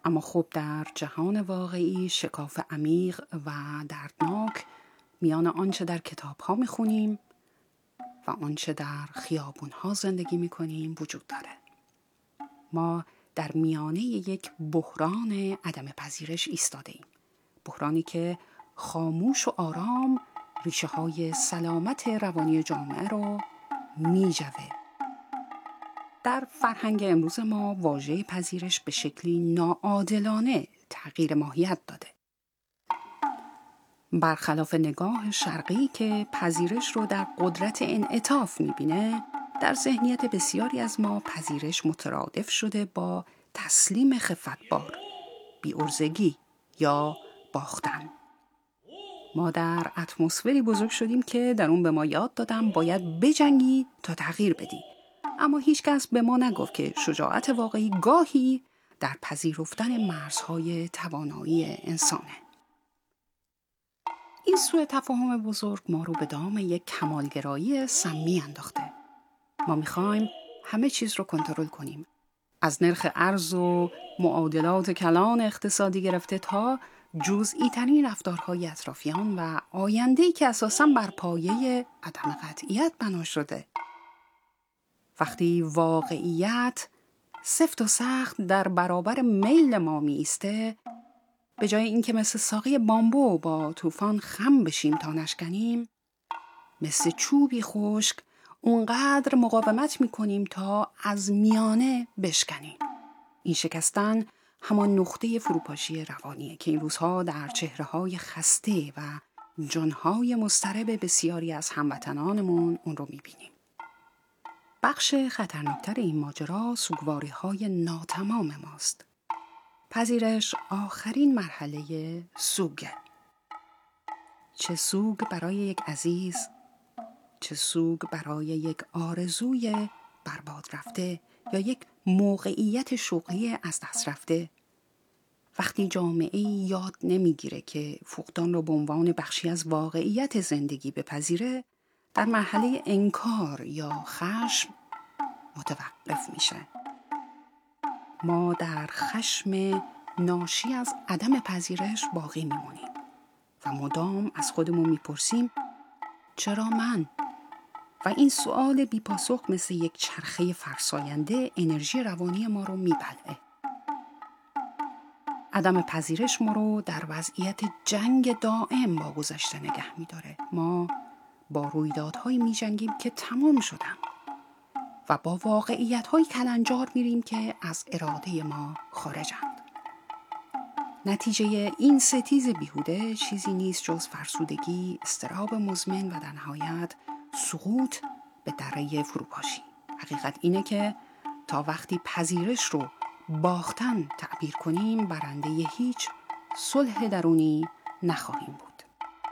اما خب در جهان واقعی شکاف عمیق و دردناک میان آنچه در کتاب‌ها می‌خونیم و آنچه در خیابون‌ها زندگی می‌کنیم وجود داره. ما در میانه یک بحران عدم پذیرش ایستاده ایم. بحرانی که خاموش و آرام ریشه‌های سلامت روانی جامعه رو می‌جوه. در فرهنگ امروز ما واژه پذیرش به شکلی ناعادلانه تغییر ماهیت داده. برخلاف نگاه شرقی که پذیرش رو در قدرت انعطاف می‌بینه، در ذهنیت بسیاری از ما پذیرش مترادف شده با تسلیم خفتبار، بی‌عرضگی یا باختن. ما در اتمسفری بزرگ شدیم که در اون به ما یاد دادن باید بجنگی تا تغییر بدی. اما هیچ کس به ما نگفت که شجاعت واقعی گاهی در پذیرفتن مرزهای توانایی انسانه. این سوء تفاهم بزرگ ما رو به دام یک کمالگرایی سمی انداخته. ما میخوایم همه چیز رو کنترل کنیم. از نرخ ارز و معادلات کلان اقتصادی گرفته تا جزئی ترین رفتارهای اطرافیان و آینده‌ای که اساساً بر پایه عدم قطعیت بنا شده. وقتی واقعیت سفت و سخت در برابر میل ما می ایسته، به جای اینکه مثل ساقه بامبو با طوفان خم بشیم تا نشکنیم، مثل چوبی خشک اونقدر مقاومت می کنیم تا از میانه بشکنیم. این شکستن همان نقطه فروپاشی روانیه که این روزها در چهره‌های خسته و جانهای مضطرب بسیاری از هموطنانمون اون رو می بینیم. بخش خطرناکتر این ماجرا سوگواری‌های ناتمام ماست. پذیرش آخرین مرحله سوگه. چه سوگ برای یک عزیز، چه سوگ برای یک آرزوی برباد رفته یا یک موقعیت شغلی از دست رفته. وقتی جامعه یاد نمیگیره که فقدان رو به عنوان بخشی از واقعیت زندگی بپذیره، در مرحله انکار یا خشم متوقف میشه. ما در خشم ناشی از عدم پذیرش باقی میمونیم و مدام از خودمون میپرسیم چرا من؟ و این سوال بی‌پاسخ مثل یک چرخه فرساینده انرژی روانی ما رو میبلعه. عدم پذیرش ما رو در وضعیت جنگ دائم با گذشته نگه میداره. ما با رویدادهایی میجنگیم که تمام شدن و با واقعیت‌های کلنجار میریم که از اراده ما خارجند. نتیجه این ستیز بیهوده چیزی نیست جز فرسودگی، اضطراب مزمن و در نهایت سقوط به دره فروپاشی. حقیقت اینه که تا وقتی پذیرش رو باختن تعبیر کنیم، برنده هیچ صلح درونی نخواهیم بود.